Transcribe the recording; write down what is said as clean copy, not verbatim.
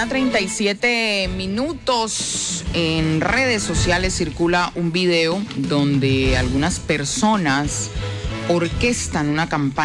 mañana, 37 minutos. En redes sociales circula un video donde algunas personas orquestan una campaña